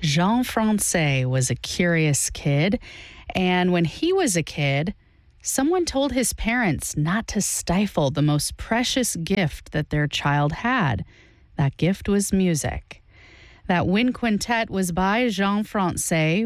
Jean Francais was a curious kid, and when he was a kid, someone told his parents not to stifle the most precious gift that their child had. That gift was music. That wind quintet was by Jean Francais,